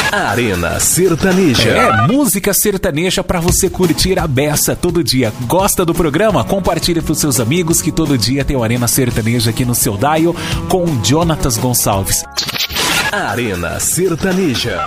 Arena Sertaneja. É música sertaneja pra você curtir a beça todo dia. Gosta do programa? Compartilhe pros seus amigos que todo dia tem o Arena Sertaneja aqui no seu dial com Jonatas Gonçalves. Arena Sertaneja.